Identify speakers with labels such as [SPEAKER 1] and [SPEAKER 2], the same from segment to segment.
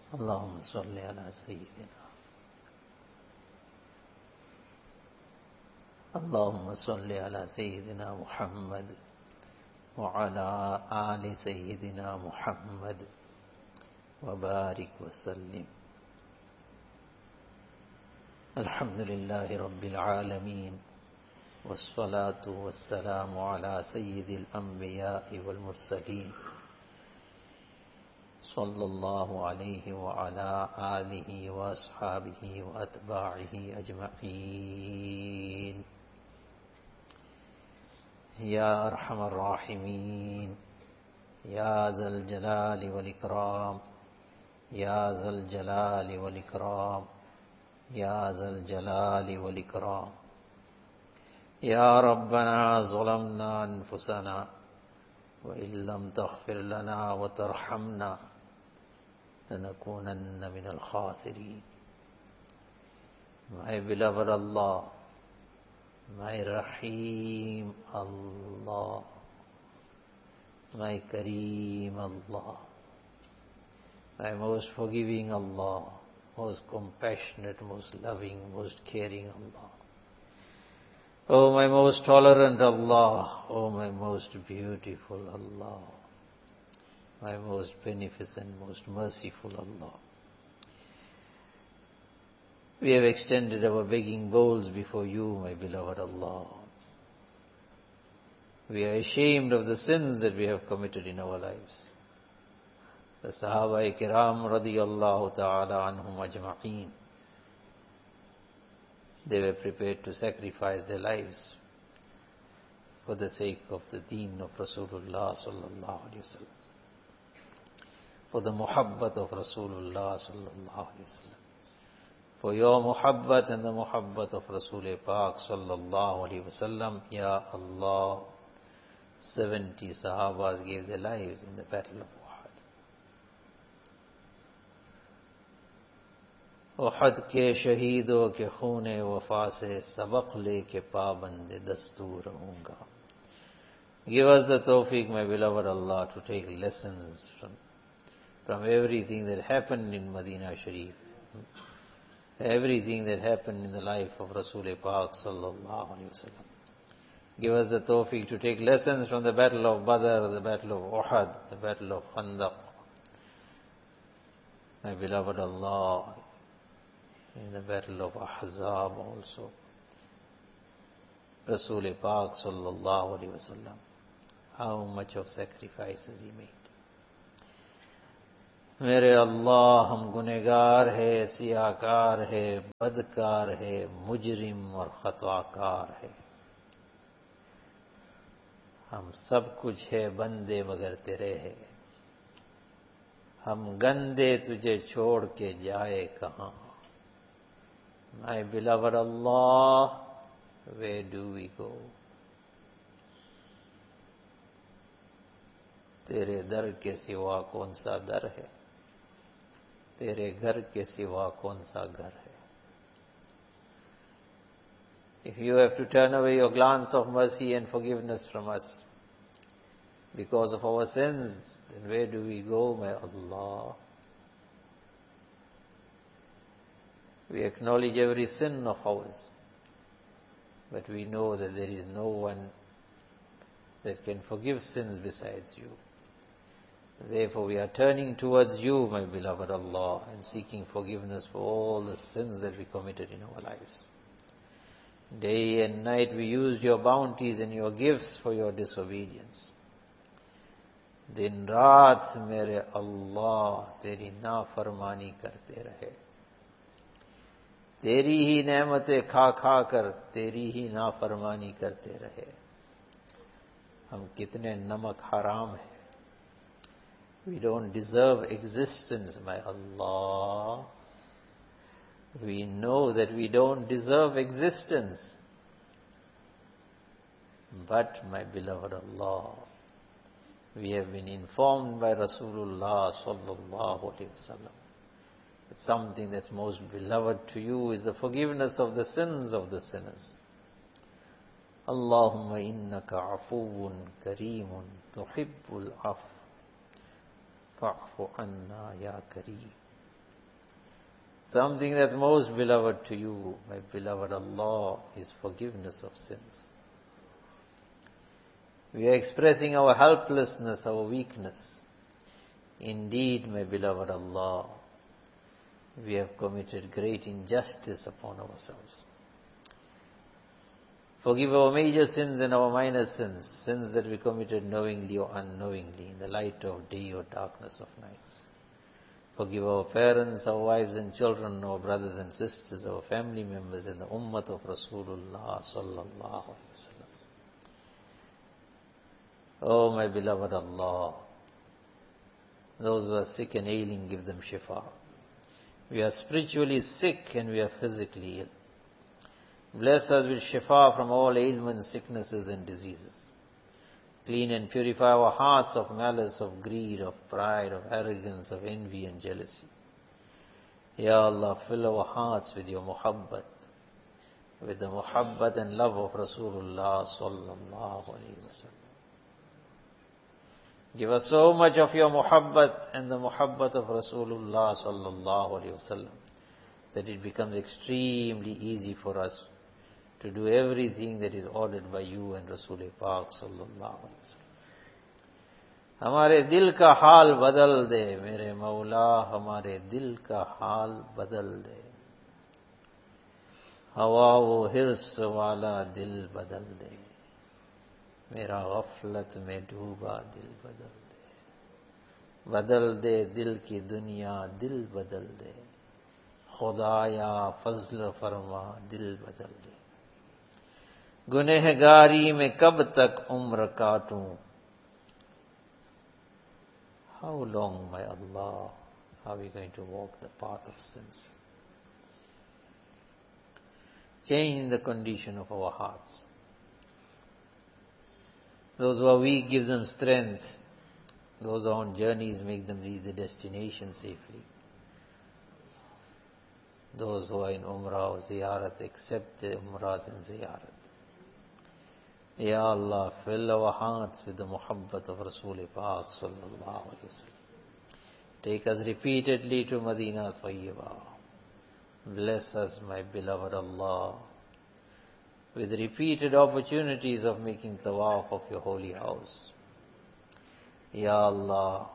[SPEAKER 1] اللهم صل على سيدنا اللهم صل على سيدنا محمد وعلى آل سيدنا محمد وبارك وسلم. الحمد لله رب العالمين، والصلاة والسلام على سيد الأنبياء والمرسلين صلى الله عليه وعلى آله وأصحابه وأتباعه أجمعين. يا أرحم الراحمين، يا ذا الجلال والإكرام، يا ذا الجلال والإكرام، يا ذا الجلال والإكرام. يا ربنا ظلمنا أنفسنا وإن لم تغفر لنا وترحمنا لنكونن من الخاسرين. My beloved Allah, my Rahim Allah, my Kareem Allah, my most forgiving Allah, most compassionate, most loving, most caring Allah. O my most tolerant Allah, O my most beautiful Allah, my most beneficent, most merciful Allah. We have extended our begging bowls before you, my beloved Allah. We are ashamed of the sins that we have committed in our lives. The Sahaba-i-Kiram radiyallahu ta'ala anhum ajma'een, they were prepared to sacrifice their lives for the sake of the deen of Rasulullah sallallahu alayhi wa sallam, for the muhabbat of Rasulullah sallallahu alayhi wa sallam, for your muhabbat and the muhabbat of Rasul Pak sallallahu alayhi wa sallam. Ya Allah, 70 Sahabas gave their lives in the battle of उहद के शहीदों के खूने वफा से सबक लेके पाबंद दस्तूर रहूंगा. Give us the tawfiq, my beloved Allah, to take lessons from everything that happened in Medina Sharif, everything that happened in the life of Rasul Pak sallallahu alaihi wasallam. Give us the tawfiq to take lessons from the battle of Badr, the battle of Uhud, the battle of Khandaq. My beloved Allah, in the battle of Ahzab also, Rasul Pak sallallahu alaihi wasallam, how much of sacrifices he made. मेरे अल्लाह, हम गुनहगार है, सियाकार है, बदकार है, मुजरिम और खताकार है. हम सब कुछ है बंदे मगर तेरे है. हम गंदे तुझे छोड़ के जाए कहाँ. My beloved Allah, where do we go? तेरे दर के सिवा कौन सा दर है, तेरे घर के सिवा कौन सा घर है. If you have to turn away your glance of mercy and forgiveness from us because of our sins, then where do we go, my Allah? We acknowledge every sin of ours, but we know that there is no one that can forgive sins besides you. Therefore we are turning towards you, my beloved Allah, and seeking forgiveness for all the sins that we committed in our lives. Day and night we used your bounties and your gifts for your disobedience. दिन रात मेरे अल्लाह तेरी नाफरमानी करते रहे. तेरी ही नेमतें खा खा कर तेरी ही नाफरमानी करते रहे. हम कितने नमक हराम हैं. We don't deserve existence, my Allah. We know that we don't deserve existence. But, my beloved Allah, we have been informed by Rasulullah sallallahu alaihi wasallam that something that's most beloved to you is the forgiveness of the sins of the sinners. Allahumma innaka afuwun kareemun tuhibbul af fa'fu anna ya kareem. Something that's most beloved to you, my beloved Allah, is forgiveness of sins. We are expressing our helplessness, our weakness. Indeed, my beloved Allah, we have committed great injustice upon ourselves. Forgive our major sins and our minor sins, sins that we committed knowingly or unknowingly, in the light of day or darkness of nights. Forgive our parents, our wives and children, our brothers and sisters, our family members, and the ummah of Rasulullah sallallahu alaihi wasallam. Oh, my beloved Allah, those who are sick and ailing, give them shifa. We are spiritually sick and we are physically ill. Bless us with shifa from all ailments, sicknesses and diseases. Clean and purify our hearts of malice, of greed, of pride, of arrogance, of envy and jealousy. Ya Allah, fill our hearts with your muhabbat, with the muhabbat and love of Rasulullah sallallahu alaihi wasallam. Give us so much of your muhabbat and the muhabbat of Rasulullah sallallahu alaihi wasallam that it becomes extremely easy for us to do everything that is ordered by you and Rasul Pak sallallahu alaihi wasallam. हमारे दिल का हाल बदल दे मेरे मौला, हमारे दिल का हाल बदल दे. हवा वो हिर्स वाला दिल बदल दे, मेरा गफलत में डूबा दिल बदल दे दिल की दुनिया, दिल बदल दे. खुदाया फजल फरमा, दिल बदल दे. गुनहगारी में कब तक उम्र काटूं? How long, my Allah, are we going to walk the path of sins? Change the condition of our hearts. Those who are weak, give them strength. Those who are on journeys, make them reach the destination safely. Those who are in Umrah or Ziyarat, accept the Umrahs and Ziyarat. Ya Allah, fill our hearts with the muhabbat of Rasul Pak sallallahu alaihi wasallam. Take us repeatedly to Madinah Tayyibah. Bless us, my beloved Allah, with repeated opportunities of making tawaf of your holy house. Ya Allah,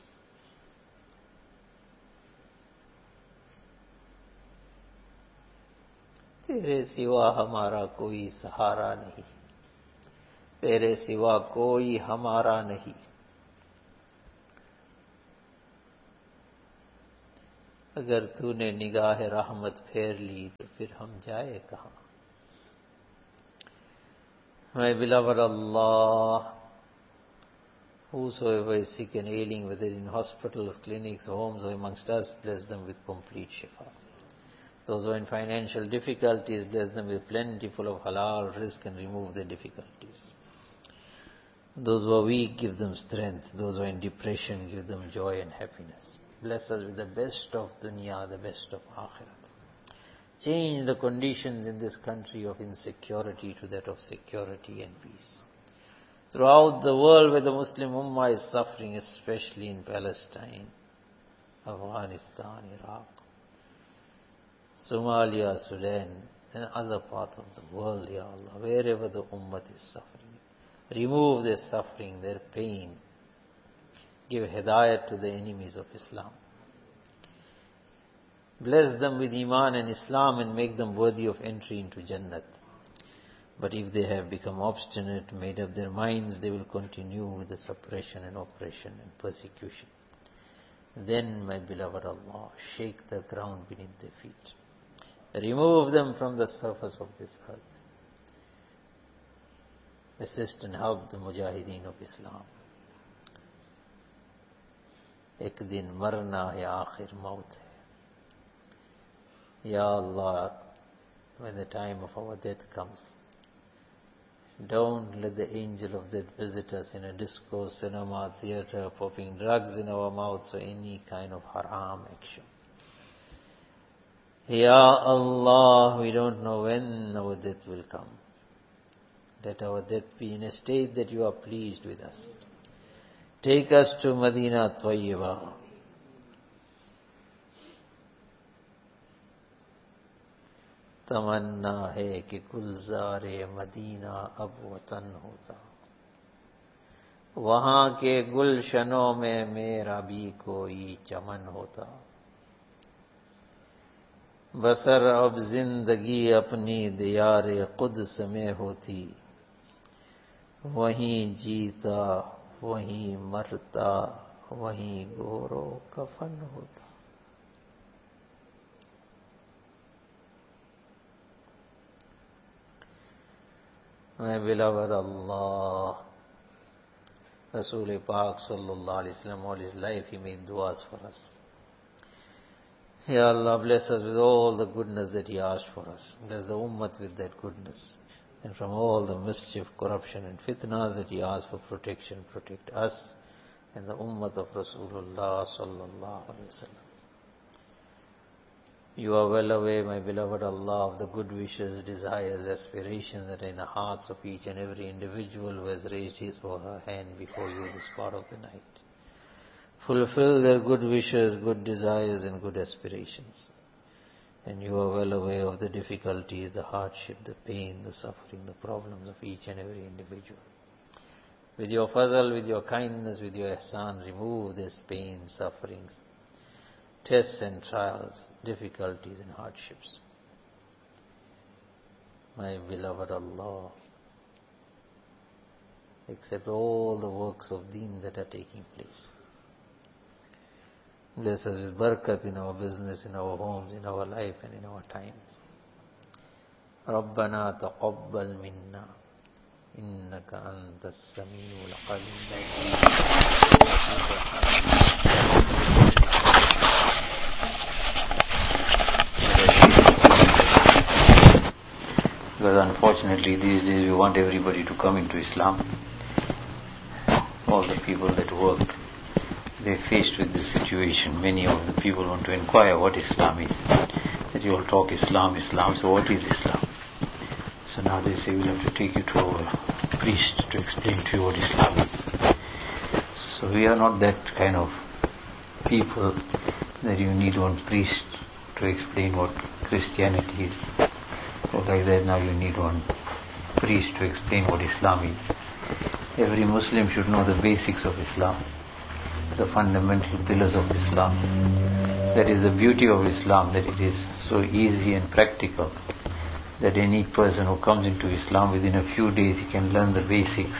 [SPEAKER 1] तेरे सिवा हमारा कोई सहारा नहीं, तेरे सिवा कोई हमारा नहीं. अगर तूने निगाह रहमत फेर ली तो फिर हम जाए कहाँ? My beloved Allah, whosoever is sick and ailing, whether in hospitals, clinics, homes, or amongst us, bless them with complete shifa. Those who are in financial difficulties, bless them with plentiful of halal rizq and remove their difficulties. Those who are weak, give them strength. Those who are in depression, give them joy and happiness. Bless us with the best of dunya, the best of akhirat. Change the conditions in this country of insecurity to that of security and peace. Throughout the world where the Muslim Ummah is suffering, especially in Palestine, Afghanistan, Iraq, Somalia, Sudan, and other parts of the world, Ya Allah, wherever the Ummah is suffering, remove their suffering, their pain. Give hidayat to the enemies of Islam. Bless them with Iman and Islam and make them worthy of entry into Jannat. But if they have become obstinate, made up their minds, they will continue with the suppression and oppression and persecution. Then, my beloved Allah, shake the ground beneath their feet. Remove them from the surface of this earth. Assist and help the Mujahideen of Islam. एक दिन मरना है, आखिर मौत है. Ya Allah, when the time of our death comes, don't let the angel of death visit us in a disco, cinema, theater, popping drugs in our mouths or any kind of haram action. Ya Allah, we don't know when our death will come. Let our death be in a state that you are pleased with us. Take us to Madinah Tayyibah. तमन्ना है कि Gulzare Medina अब वतन होता, वहां के गुलशनों में मेरा भी कोई चमन होता। बसर अब जिंदगी अपनी दियारे कुद्स में होती, वहीं जीता वहीं मरता, वहीं गोरो कफन होता। My beloved Allah, Rasul Pak sallallahu alaihi wasallam, all his life he made du'as for us. Ya Allah, bless us with all the goodness that he asked for us. Bless the ummah with that goodness. And from all the mischief, corruption and fitnas that he asked for protection, protect us and the ummah of Rasulullah sallallahu alaihi wasallam. You are well aware, my beloved Allah, of the good wishes, desires, aspirations that are in the hearts of each and every individual who has raised his or her hand before you this part of the night. Fulfill their good wishes, good desires and good aspirations. And you are well aware of the difficulties, the hardship, the pain, the suffering, the problems of each and every individual. With your fazl, with your kindness, with your ihsan, remove this pain, sufferings, tests and trials, difficulties and hardships. My beloved Allah, accept all the works of deen that are taking place. Bless us with barakat in our business, in our homes, in our life and in our times. ربنا تقبل منا إنك أنت السميع العليم. Because unfortunately these days we want everybody to come into Islam. All the people that work, they're faced with this situation. Many of the people want to inquire what Islam is. That you all talk Islam, Islam, so what is Islam? So now they say we'll have to take you to a priest to explain to you what Islam is. So we are not that kind of people that you need one priest to explain what Christianity is. So like that now you need one priest to explain what Islam is. Every Muslim should know the basics of Islam, the fundamental pillars of Islam. That is the beauty of Islam, that it is so easy and practical that any person who comes into Islam within a few days he can learn the basics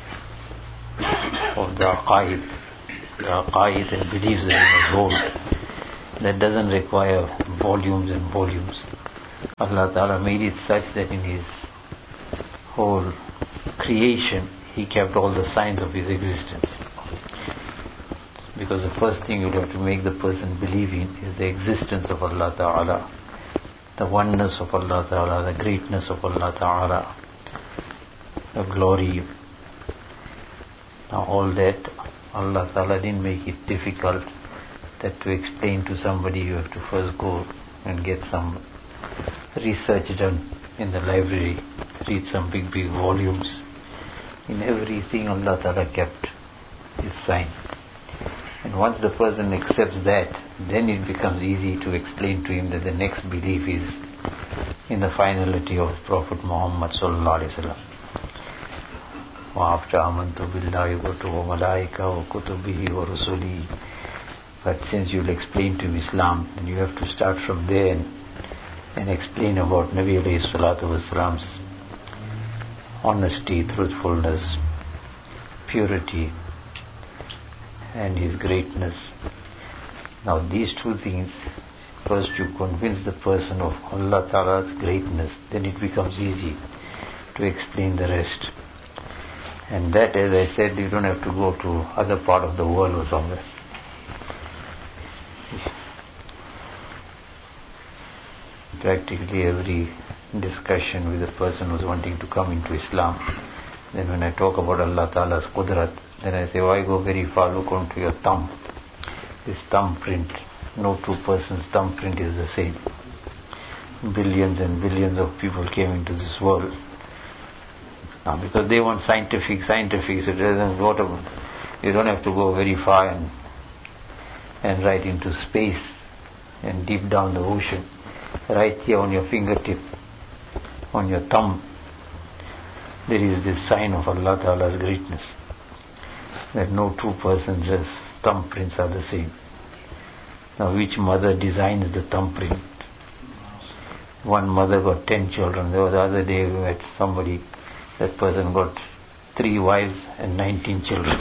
[SPEAKER 1] of the aqaid and beliefs that he must hold. That doesn't require volumes and volumes. Allah Ta'ala made it such that in His whole creation He kept all the signs of His existence. Because the first thing you have to make the person believe in is the existence of Allah Ta'ala, the oneness of Allah Ta'ala, the greatness of Allah Ta'ala, the glory. Now all that, Allah Ta'ala didn't make it difficult that to explain to somebody you have to first go and get some research done in the library, read some big volumes. In everything Allah Ta'ala kept His sign. And once the person accepts that, then it becomes easy to explain to him that the next belief is in the finality of Prophet Muhammad sallallahu alaihi wasallam. وَأَفْتَ آمَنْتُ بِاللَّهِ وَمَلَائِكَهُ وَكُتُبِهِ وَرُسُلِهِ. But since you'll explain to him Islam, then you have to start from there and explain about Nabi alayhi salatu wasalam's honesty, truthfulness, purity, and his greatness. Now these two things, first you convince the person of Allah Ta'ala's greatness, then it becomes easy to explain the rest. And that, as I said, you don't have to go to other part of the world or somewhere. Practically every discussion with a person who's wanting to come into Islam, then when I talk about Allah Ta'ala's Qudrat, then I say, why go very far? Look onto your thumb. This thumbprint, no two persons' thumbprint is the same. Billions and billions of people came into this world. Now because they want scientific, so it doesn't go to, you don't have to go very far and right into space and deep down the ocean.
[SPEAKER 2] right here on your fingertip, on your thumb, there is this sign of Allah Ta'ala's greatness, that no two persons' thumbprints are the same. Now which mother designs the thumbprint? One mother got 10 children. The other day we met somebody, that person got 3 wives and 19 children.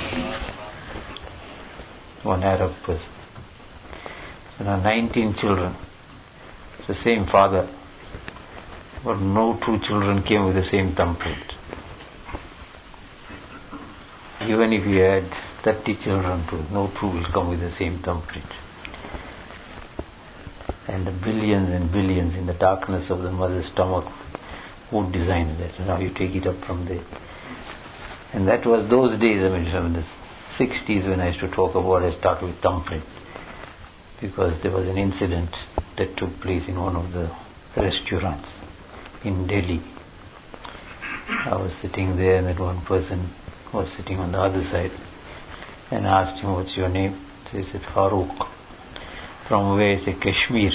[SPEAKER 2] One Arab person. So now 19 children. It's the same father, but no 2 children came with the same thumbprint. Even if you had 30 children too, no 2 will come with the same thumbprint. And the billions and billions in the darkness of the mother's stomach, who designed that? Now you take it up from there. And that was those days, from the 60s when I used to talk about, I started with thumbprint. Because there was an incident that took place in one of the restaurants in Delhi. I was sitting there and that one person was sitting on the other side, and I asked him, what's your name? So he said, Farooq. From where? He said, Kashmir.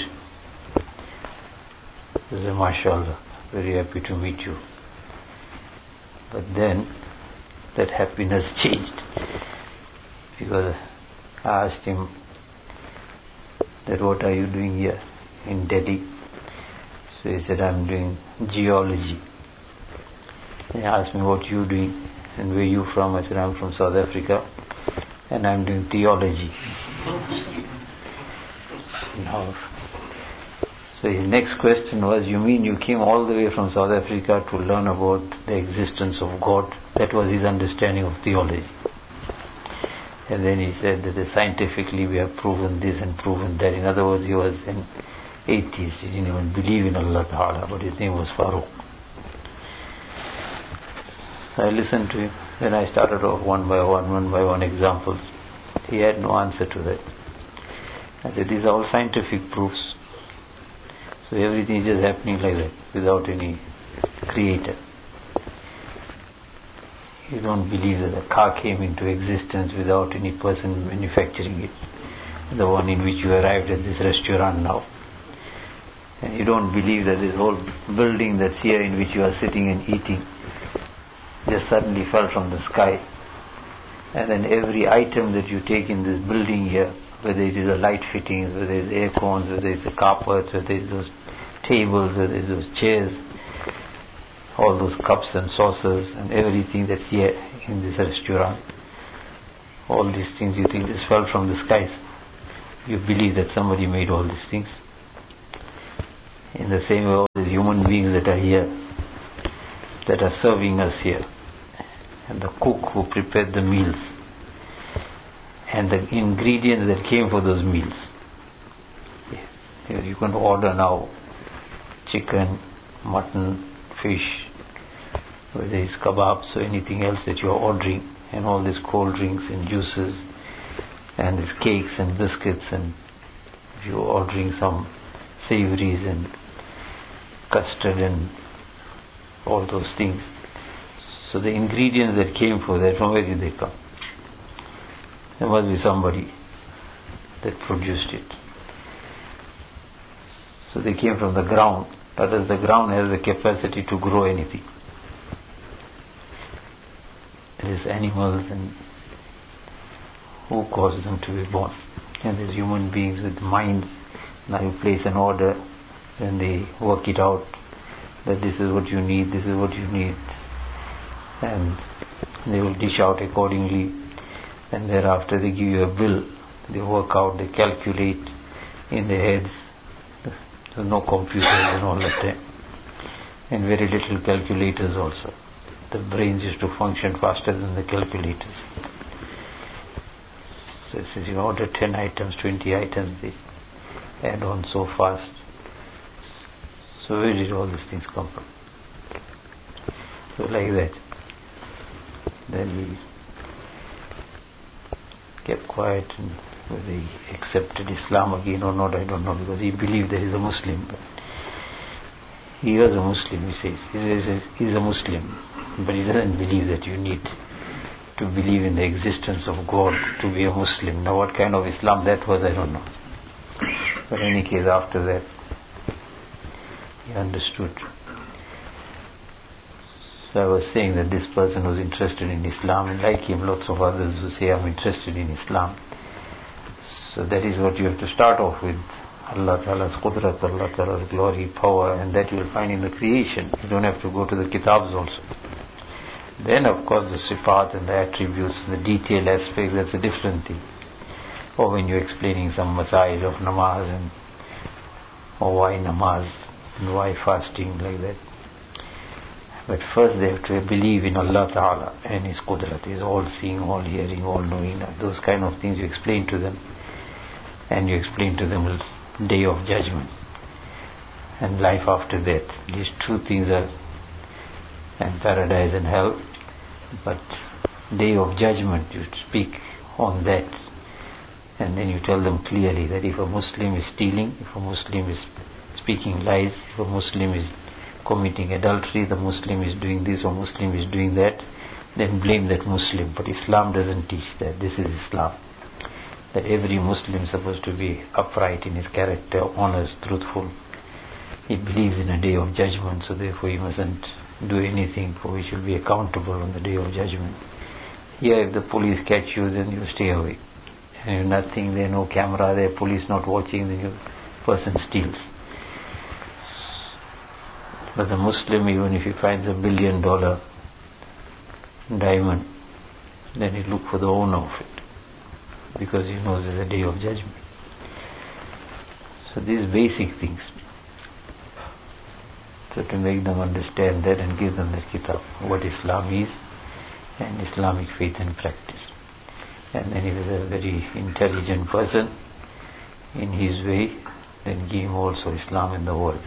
[SPEAKER 2] I said, MashaAllah, very happy to meet you. But then that happiness changed, because I asked him that what are you doing here in Delhi? So he said, I'm doing geology. He asked me, what you doing and where you from? I said, I'm from South Africa and I'm doing theology. Now, so his next question was, you mean you came all the way from South Africa to learn about the existence of God? That was his understanding of theology. And then he said that scientifically we have proven this and proven that. In other words, he was an atheist. He didn't even believe in Allah Ta'ala, but his name was Farooq. So I listened to him. Then I started off one by one examples. He had no answer to that. I said, these are all scientific proofs. So everything is just happening like that, without any creator. You don't believe that a car came into existence without any person manufacturing it. The one in which you arrived at this restaurant now. And you don't believe that this whole building that's here in which you are sitting and eating just suddenly fell from the sky. And then every item that you take in this building here, whether it is a light fittings, whether it's air cons, whether it's the carpets, whether it's those tables, whether it's those chairs, all those cups and saucers and everything that's here in this restaurant, all these things you think just fell from the skies. You believe that somebody made all these things. In the same way, all these human beings that are here, that are serving us here, and the cook who prepared the meals, and the ingredients that came for those meals. You can order now chicken, mutton, fish, whether it's kebabs or anything else that you are ordering, and all these cold drinks and juices, and these cakes and biscuits, and if you're ordering some savories and custard and all those things. So the ingredients that came for that, from where did they come? There must be somebody that produced it. So they came from the ground. That is, the ground has the capacity to grow anything. There is animals, and who caused them to be born? And there's human beings with minds. Now you place an order, and they work it out, that this is what you need, this is what you need, and they will dish out accordingly. And thereafter they give you a bill. They work out, they calculate in their heads. There's no computers and all that time, and very little calculators also. The brains used to function faster than the calculators. So it says you order 10 items, 20 items, they add on so fast. So where did all these things come from? So like that. Then we kept quiet, and whether he accepted Islam again or not, I don't know, because he believed that he's a Muslim. But he was a Muslim, he says. He says he's a Muslim, but he doesn't believe that you need to believe in the existence of God to be a Muslim. Now what kind of Islam that was, I don't know. But in any case, after that, He understood. So I was saying that this person was interested in Islam, and like him lots of others who say I'm interested in Islam. So that is what you have to start off with. Allah Ta'ala's Qudrat, Allah Ta'ala's glory, power, and that you will find in the creation. You don't have to go to the kitabs also. Then of course the sifat and the attributes, the detailed aspects, that's a different thing. Or when you're explaining some masail of namaz, and or why namaz and why fasting, like that. But first they have to believe in Allah Ta'ala and His Qudrat, His all-seeing, all-hearing, all-knowing. Those kind of things you explain to them. And you explain to them day of judgment and life after death. These two things are, and paradise and hell. But day of judgment, you speak on that, and then you tell them clearly that if a Muslim is stealing, if a Muslim is speaking lies, if a Muslim is committing adultery, the Muslim is doing this or Muslim is doing that, then blame that Muslim. But Islam doesn't teach that. This is Islam. That every Muslim is supposed to be upright in his character, honest, truthful. He believes in a day of judgment, so therefore he mustn't do anything for which he will be accountable on the day of judgment. Here if the police catch you, then you stay away. And if nothing, there no camera, there police not watching, then your person steals. But the Muslim, even if he finds $1 billion diamond, then he look for the owner of it, because he knows there's a day of judgment. So these basic things. So to make them understand that and give them the kitab, what Islam is and Islamic faith and practice. And then if he is a very intelligent person in his way, then give him also Islam in the world.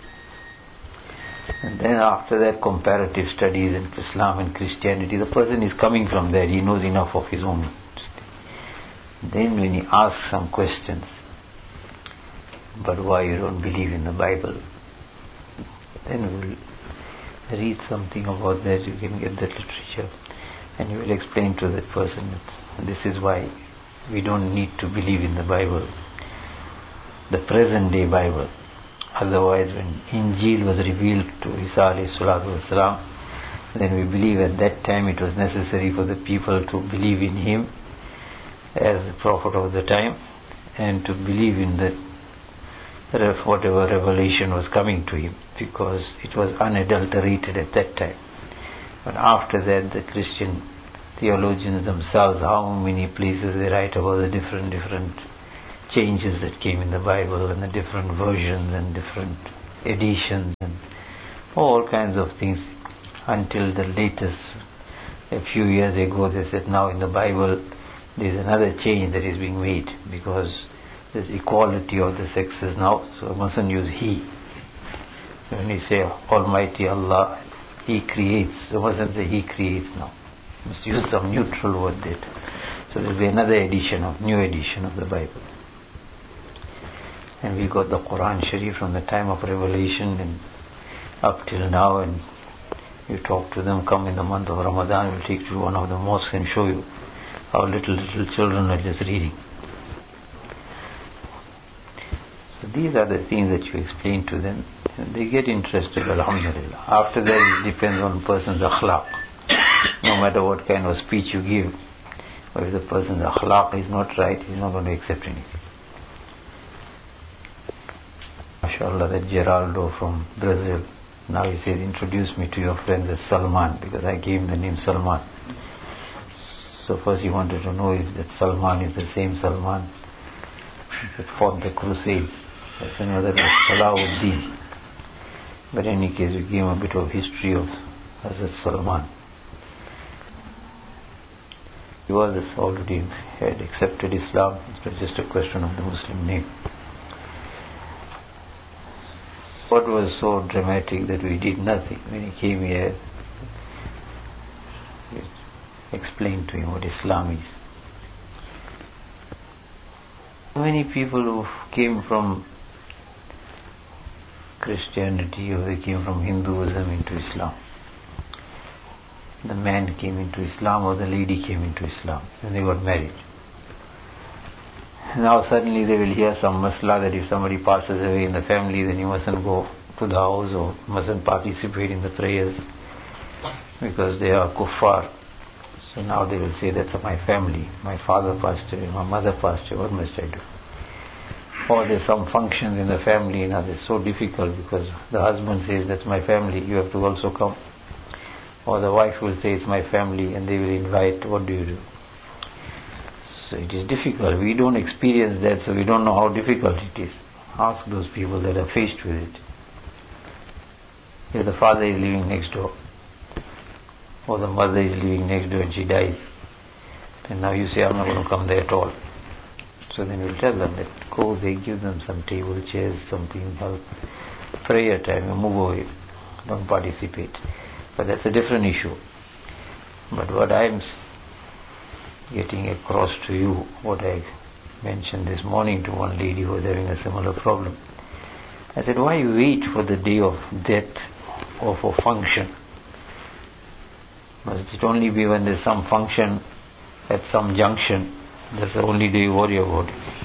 [SPEAKER 2] And then after that, comparative studies in Islam and Christianity, the person is coming from there, he knows enough of his own. Then when he asks some questions, but why you don't believe in the Bible, then we will read something about that, you can get that literature, and you will explain to that person that this is why we don't need to believe in the Bible, the present day Bible. Otherwise, when Injil was revealed to Isa alayhi salatu wasalam, then we believe at that time it was necessary for the people to believe in him as the prophet of the time, and to believe in that whatever revelation was coming to him, because it was unadulterated at that time. But after that, the Christian theologians themselves, how many places they write about the different changes that came in the Bible, and the different versions and different editions and all kinds of things, until the latest, a few years ago, they said now in the Bible there is another change that is being made, because there's equality of the sexes now, so I mustn't use he. When we say Almighty Allah, He creates, so mustn't say He creates now. You must use some neutral word there. So there will be another new edition of the Bible. And we got the Quran Sharif from the time of revelation and up till now, and you talk to them, come in the month of Ramadan, we'll take you to one of the mosques and show you how little children are just reading. So these are the things that you explain to them, and they get interested, alhamdulillah. After that, it depends on the person's akhlaq. No matter what kind of speech you give, but if the person's akhlaq is not right, he's not going to accept anything. MashaAllah, that Geraldo from Brazil, now he says, introduce me to your friends as Salman, because I gave him the name Salman. So first he wanted to know if that Salman is the same Salman that fought the Crusades. That's another Salahuddin. But in any case, we gave him a bit of history of Hazrat Salman. He was already had accepted Islam. It was just a question of the Muslim name. What was so dramatic that we did nothing? When he came here, we explained to him what Islam is. Many people who came from Christianity, or they came from Hinduism into Islam. The man came into Islam or the lady came into Islam and they got married. Now suddenly they will hear some masla that if somebody passes away in the family, then you mustn't go to the house or mustn't participate in the prayers because they are kuffar. So now they will say, that's my family, my father passed away, my mother passed away, what must I do? Or there's some functions in the family, it's so difficult because the husband says, that's my family, you have to also come. Or the wife will say, it's my family, and they will invite, what do you do? So it is difficult. We don't experience that, so we don't know how difficult it is. Ask those people that are faced with it. If the father is living next door, or the mother is living next door and she dies, and now you say, I'm not going to come there at all. So then we'll tell them that go, they give them some table, chairs, something, help. Prayer time, you move away, don't participate. But that's a different issue. But what I'm getting across to you, what I mentioned this morning to one lady who was having a similar problem. I said, why wait for the day of death or for function? Must it only be when there's some function at some junction? That's the only day you worry about it.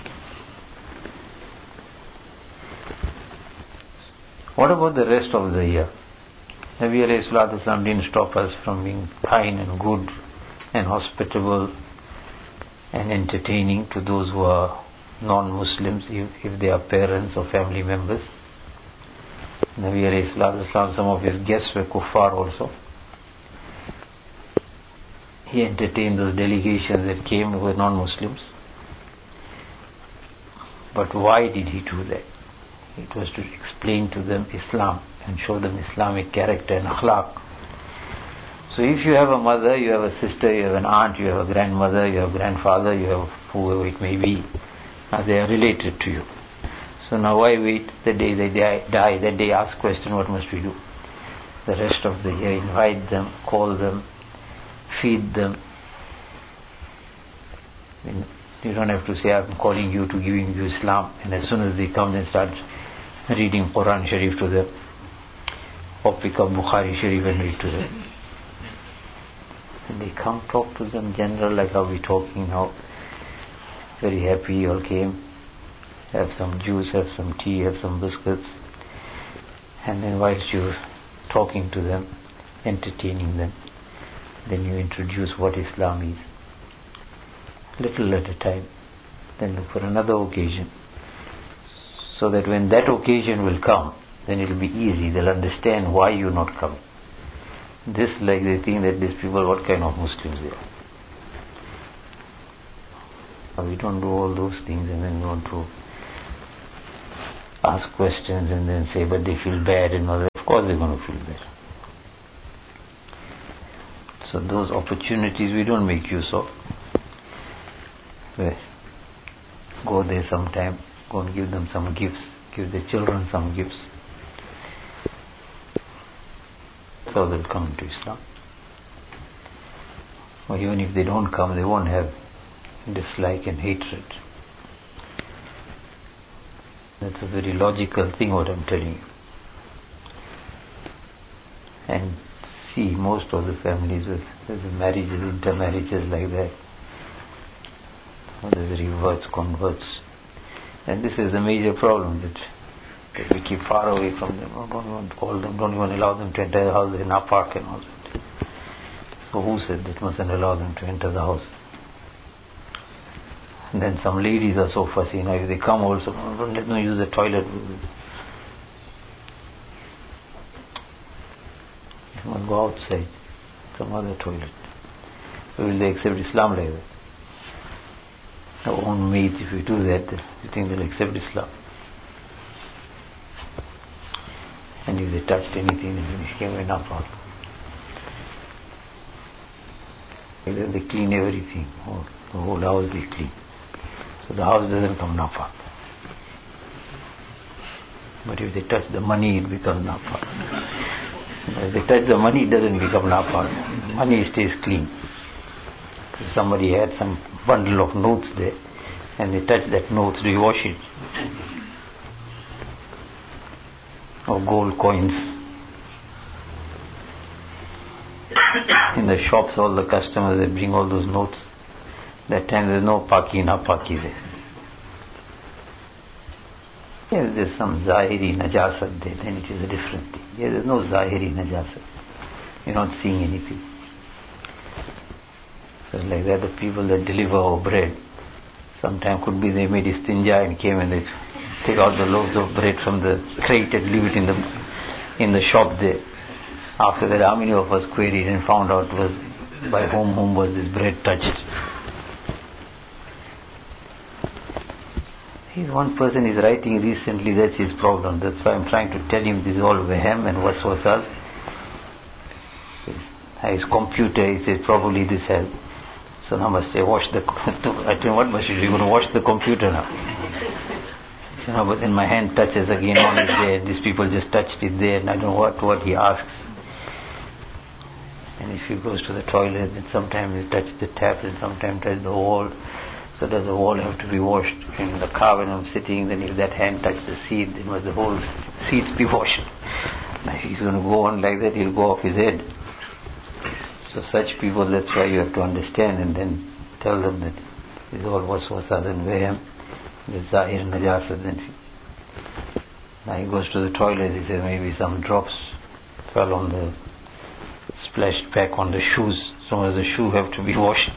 [SPEAKER 2] What about the rest of the year? Nabi alayhi salatu wasalam didn't stop us from being kind and good and hospitable and entertaining to those who are non-Muslims, if they are parents or family members. Nabi alayhi salatu wasalam, some of his guests were kuffar also. He entertained those delegations that came who were non-Muslims. But why did he do that? It was to explain to them Islam and show them Islamic character and akhlaq. So if you have a mother, you have a sister, you have an aunt, you have a grandmother, you have a grandfather, you have whoever it may be, they are related to you. So now why wait the day they die, that day ask question, what must we do? The rest of the year invite them, call them, feed them. You don't have to say, I'm calling you to giving you Islam, and as soon as they come then start reading Quran Sharif to them, or pick up Bukhari Sharif and read to them. And they come, talk to them general like how we're talking now. Very happy you all came. Have some juice, have some tea, have some biscuits. And then whilst you're talking to them, entertaining them, then you introduce what Islam is. Little at a time. Then look for another occasion. So that when that occasion will come, then it will be easy. They'll understand why you're not coming. This, like they think that these people, what kind of Muslims they are. We don't do all those things and then want to ask questions and then say, but they feel bad and all that. Of course they're going to feel bad. So those opportunities we don't make use of. Go there sometime, go and give them some gifts, give the children some gifts. So they'll come to Islam. Or even if they don't come, they won't have dislike and hatred. That's a very logical thing what I'm telling you. And see, most of the families with there's marriages, intermarriages like that. There's reverts, converts. And this is a major problem that we keep far away from them. Don't even call them, don't even allow them to enter the house in our park and all that. So who said that mustn't allow them to enter the house? And then some ladies are so fussy, if they come also, don't let them use the toilet. They must go outside, some other toilet. So will they accept Islam like that? Our own mates, if we do that, you think they'll accept Islam? And if they touched anything, they came in our problem. They clean everything, the whole house they clean. So the house doesn't come nafaq. But if they touch the money, it becomes nafaq. If they touch the money, it doesn't become nafaq. Money stays clean. If somebody had some bundle of notes there, and they touch that notes, do you wash it? Or gold coins. In the shops, all the customers, they bring all those notes. That time there's no paki, na paki there. Yes, there's some zahiri najasat there, then it is a different thing. Yes, there's no zahiri najasat. You're not seeing anything. So like that, the people that deliver our bread, sometimes could be they made istinja and came and they take out the loaves of bread from the crate and leave it in the shop there. After that, how many of us queried and found out was by whom was this bread touched? One person is writing recently, that's his problem. That's why I'm trying to tell him this is all wahem and waswasas. His computer, he says probably this has. So now must I wash the I tell him, what must you do? You're going to wash the computer now. So now, but then my hand touches again on it there. These people just touched it there and I don't know what he asks. And if he goes to the toilet, then sometimes he touches the tap and sometimes touches the wall. So does the wall have to be washed? In the car when I'm sitting, then if that hand touches the seat, then must the whole seats be washed? Now if he's going to go on like that, he'll go off his head. So such people, that's why you have to understand and then tell them that it's all waswasa and wahem, the zahir najasat. Then now he goes to the toilet, he says maybe some drops fell on the splashed back on the shoes, so as the shoe have to be washed.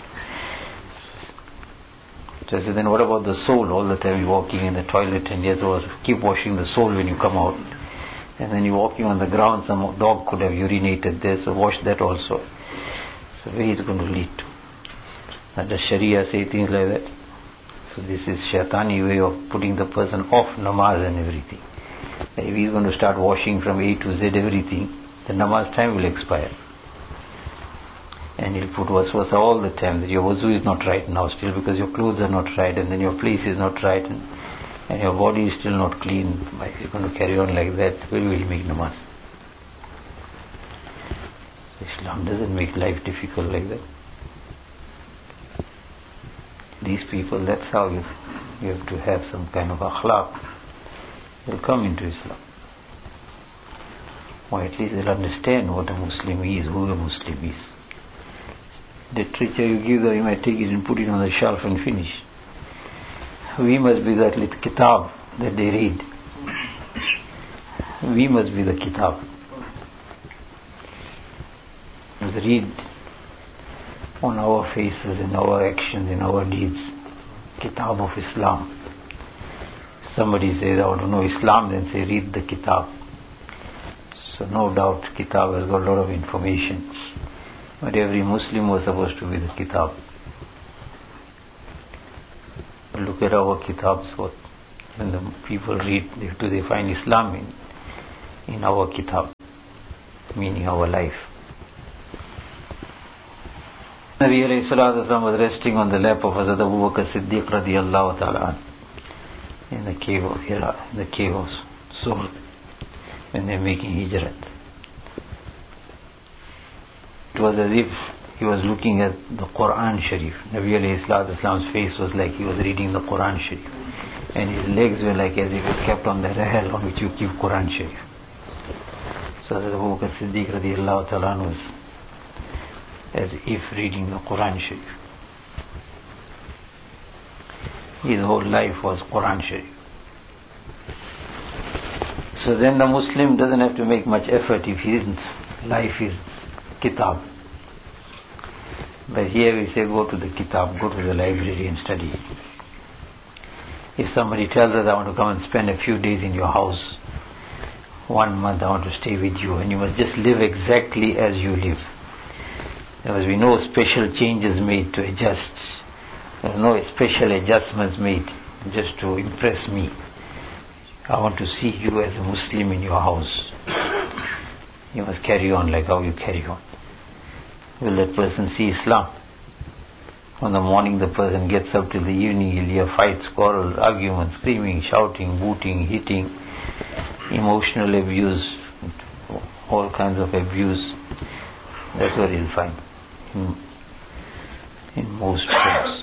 [SPEAKER 2] So I said, then what about the sole? All the time you're walking in the toilet and yes, keep washing the sole when you come out. And then you're walking on the ground, some dog could have urinated there, so wash that also. So where is it going to lead to? And does Sharia say things like that? So this is shaitani way of putting the person off namaz and everything. If he's going to start washing from A to Z everything, the namaz time will expire. And he'll put waswasa all the time that your wuzu is not right now still because your clothes are not right and then your place is not right and your body is still not clean. If he's going to carry on like that, where will he make namaz? So Islam doesn't make life difficult like that. These people, that's how you have to have some kind of akhlaq. They'll come into Islam. Or at least they'll understand what a Muslim is, who a Muslim is. Literature you give them, you might take it and put it on the shelf and finish. We must be that little kitab that they read. We must be the kitab. We must read on our faces, in our actions, in our deeds, kitab of Islam. Somebody says, I want to know Islam, then say, read the kitab. So no doubt kitab has got a lot of information. But every Muslim was supposed to be the kitab. Look at our kitabs, what when the people read, do they find Islam in our kitab, meaning our life. Nabi alayhi salatu wasalam was resting on the lap of Hazrat Abu Bakr Siddiq radiyallahu ta'ala in the cave of Hira, in the cave of Sur, when they were making hijrat. It was as if he was looking at the Quran Sharif. Nabi alayhi salatu wasalam's face was like he was reading the Quran Sharif, and his legs were like as if it kept on the rahel on which you keep Quran Sharif. So Hazrat Abu Bakr Siddiq radiyallahu ta'ala was as if reading the Quran Sharif. His whole life was Quran Sharif. So then the Muslim doesn't have to make much effort if his life is kitab. But here we say go to the kitab, go to the library and study. If somebody tells us, I want to come and spend a few days in your house, 1 month I want to stay with you, and you must just live exactly as you live. There must be no special changes made to adjust. There are no special adjustments made just to impress me. I want to see you as a Muslim in your house. You must carry on like how you carry on. Will that person see Islam? On the morning the person gets up till the evening, he'll hear fights, quarrels, arguments, screaming, shouting, booting, hitting, emotional abuse, all kinds of abuse. That's what he'll find in most homes.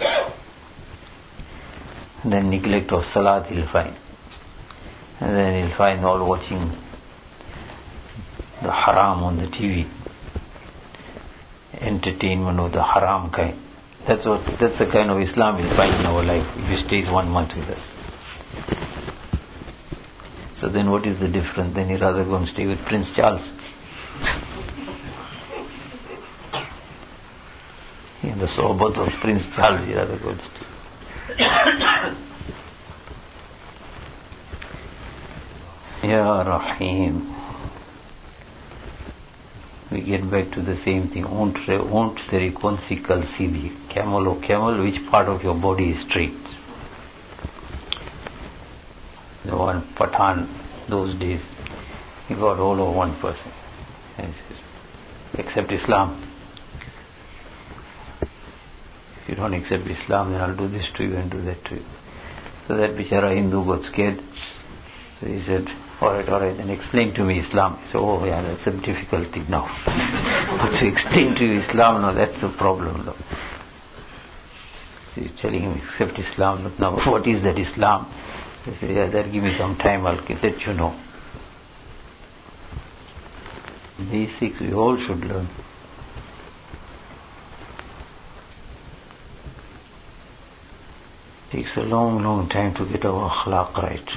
[SPEAKER 2] And then neglect of salat he'll find. And then he'll find all watching the haram on the TV, entertainment of the haram kind. That's the kind of Islam we'll find in our life if he stays 1 month with us. So then what is the difference? Then you rather go and stay with Prince Charles. In the sohbat of Prince Charles, you rather go and stay. Ya Rahim. We get back to the same thing. Won't there consical sibi? Camel, oh camel, which part of your body is straight? The one Pathan, those days, he got all over one person. Accept Islam. If you don't accept Islam, then I'll do this to you and do that to you. So that bichara Hindu got scared. So he said, alright, then explain to me Islam. He said, oh yeah, that's a difficulty now. But to explain to you Islam, no, that's the problem. No. So you're telling him, accept Islam. But now, what is that Islam? He said, yeah, that give me some time, I'll let you know. Basics we all should learn. It takes a long, long time to get our akhlaq right.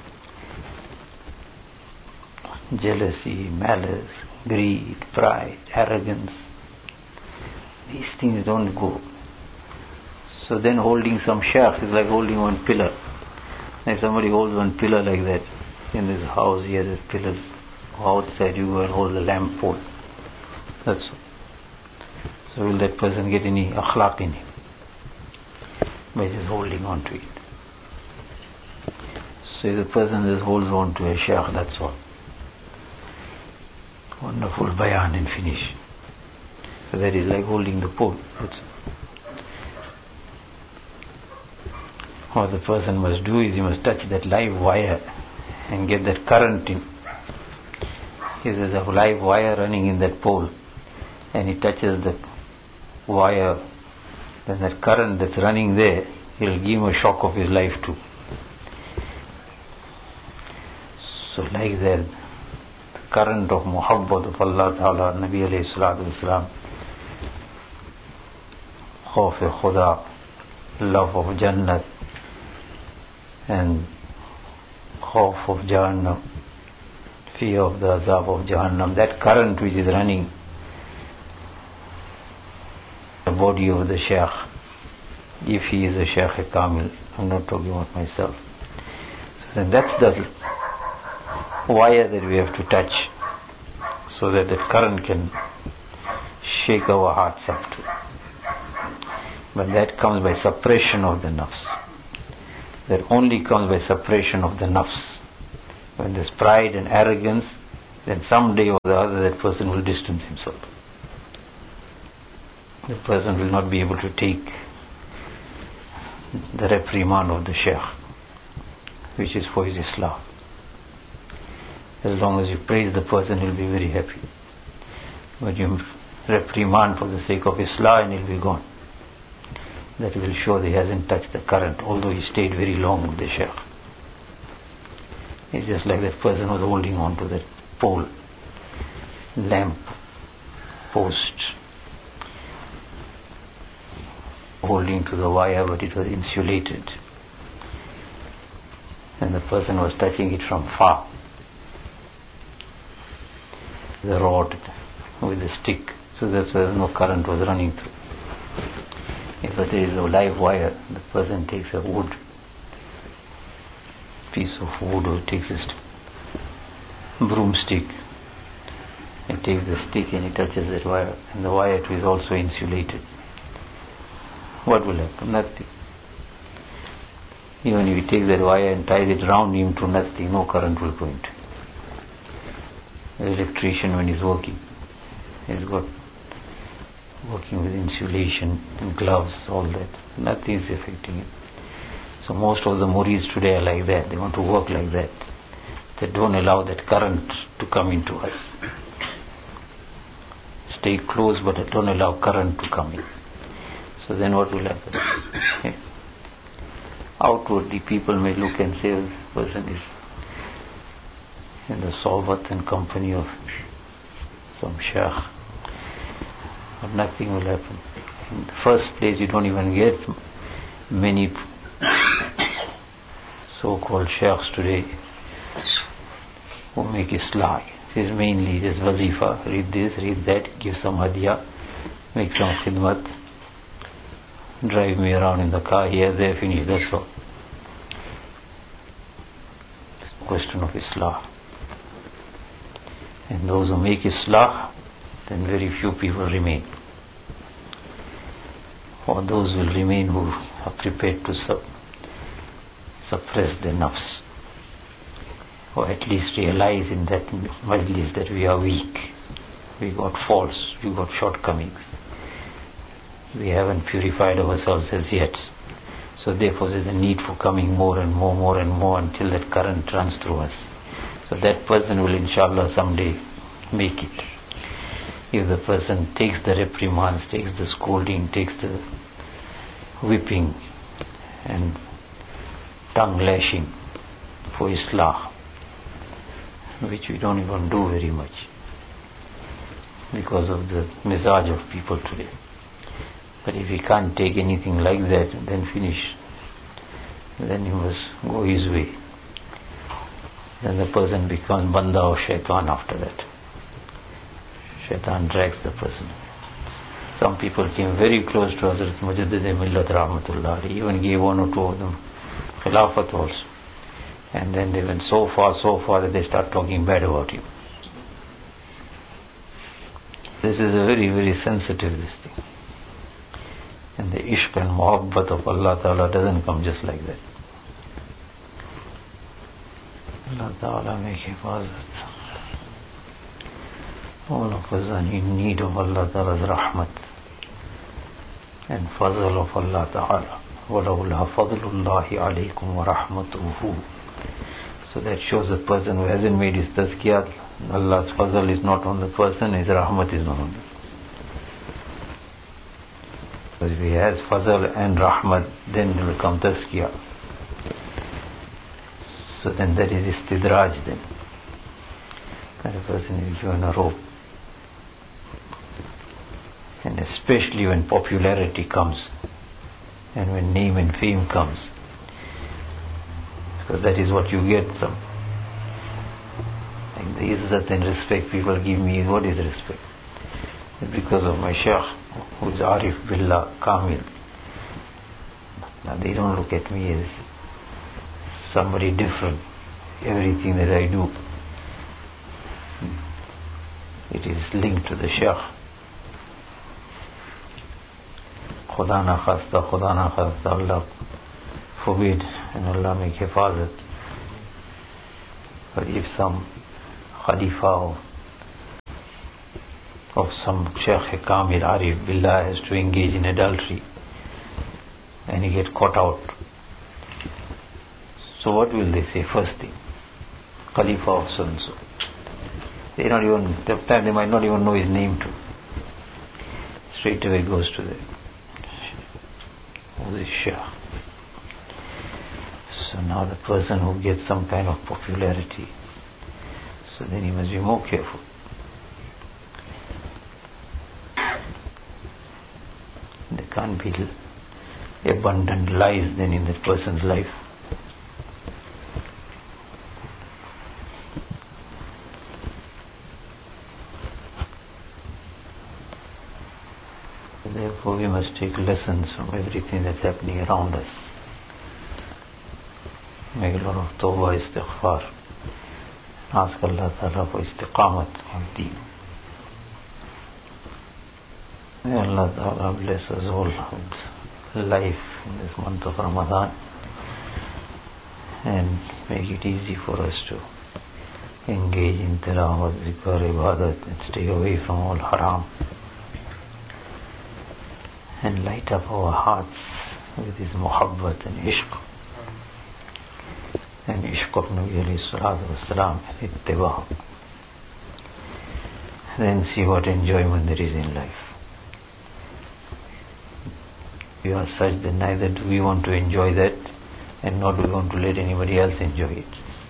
[SPEAKER 2] Jealousy, malice, greed, pride, arrogance. These things don't go. So then holding some shaykh is like holding one pillar. If somebody holds one pillar like that, in this house here there's pillars. Outside you go and hold the lamp pole. That's all. So will that person get any akhlaq in him? By just holding on to it. So if the person just holds on to a shaykh, that's all. Wonderful bayan and finish. So that is like holding the pole. That's all. What the person must do is he must touch that live wire and get that current in. If there's a live wire running in that pole and he touches the wire, then that current that's running there, he'll give him a shock of his life too. So like that, the current of muhabbat of Allah Ta'ala, Nabi alayhi salatu wasalam, khawf-e-khuda, love of Jannat and khawf of Jahannam, fear of the azab of Jahannam, that current which is running the body of the Shaykh, if he is a Shaykh Kamil, I'm not talking about myself. So then that's the wire that we have to touch so that that current can shake our hearts up to. But that comes by suppression of the nafs. That only comes by suppression of the nafs. When there's pride and arrogance, then someday or the other that person will distance himself. The person will not be able to take the reprimand of the Shaykh, which is for his Islah. As long as you praise the person, he'll be very happy. But you reprimand for the sake of Islah and he'll be gone. That will show that he hasn't touched the current, although he stayed very long with the Shaykh. It's just like that person was holding on to that pole, lamp, post, holding to the wire, but it was insulated. And the person was touching it from far. The rod with the stick, so that's why no current was running through. If there is a live wire, the person takes a wood, piece of wood, or takes a broomstick, and takes the stick and he touches that wire, and the wire is also insulated. What will happen? Nothing. Even if you take that wire and tie it round him to nothing, no current will go into it. The electrician, when he's working, he's got working with insulation and gloves, all that. Nothing is affecting him. So most of the murids today are like that. They want to work like that. They don't allow that current to come into us. Stay close, but don't allow current to come in. So then what will happen? Okay. Outwardly people may look and say, this person is in the sohbat and company of some shaykh, but nothing will happen. In the first place, you don't even get many so-called shaykhs today who make islah. This is mainly this wazifa, read this, read that, give some hadiah, make some khidmat, drive me around in the car, here, there, finish, that's all. Question of islah. And those who make islah, then very few people remain. Or those will remain who are prepared to suppress their nafs, or at least realize in that majlis that we are weak, we got faults, we got shortcomings, we haven't purified ourselves as yet. So therefore there is a need for coming more and more until that current runs through us. So that person will inshallah someday make it. If the person takes the reprimands, takes the scolding, takes the whipping and tongue lashing for islah, which we don't even do very much because of the mizaj of people today. But if he can't take anything like that, then finish. Then he must go his way. Then the person becomes banda of shaitan after that. Shaitan drags the person. Some people came very close to Hazrat Mujaddid Millat Rahmatullah. He even gave one or two of them khilafat also. And then they went so far that they start talking bad about him. This is a very, very sensitive thing. And the ishq and muhabbat of Allah Ta'ala doesn't come just like that. Allah Ta'ala make hifazat. All of us are in need of Allah Ta'ala's rahmat and fazl of Allah Ta'ala. وَلَوْلَا فَضْلُ اللَّهِ عَلَيْكُمْ وَرَحْمَتُهُ. So that shows a person who hasn't made his tazkiyah, Allah's fazl is not on the person, his rahmat is not on the person. But if he has fazl and rahmat, then it will come tazkiyah. So then that is istidraj then. When a person is given a rope. And especially when popularity comes and when name and fame comes, because that is what you get. Some like the izzat and respect people give me. What is respect? Because of my shaykh who is Arif Billah Kamil. Now they don't look at me as somebody different. Everything that I do, it is linked to the shaykh. Khuda na khasta, Allah forbid, and Allah make hifazat. But if some khalifa of some Shaykh Kamil Arif Billah has to engage in adultery and he get caught out, so what will they say first thing? Khalifa of so and so. They not even, that time they might not even know his name too. Straight away goes to the who is Shah. So now the person who gets some kind of popularity, so then he must be more careful. There can't be abundant lies then in that person's life. Therefore we must take lessons from everything that's happening around us. Make a lot of tawbah, istighfar. Ask Allah Ta'ala for istiqamat on deen. May Allah Ta'ala bless us all with life in this month of Ramadan and make it easy for us to engage in tilawat, zikr, ibadat and stay away from all haram. And light up our hearts with his muhabbat and ishq. And ishq of Nabi alayhi salatu wasalam and ittiba. Then see what enjoyment there is in life. We are such that neither do we want to enjoy that and nor do we want to let anybody else enjoy it.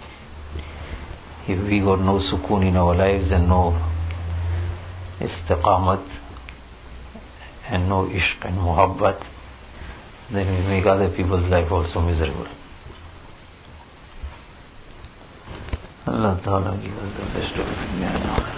[SPEAKER 2] If we got no sukoon in our lives and no istiqamat and no ishq and muhabbat, then we make other people's life also miserable. Allah Ta'ala give us the best of it.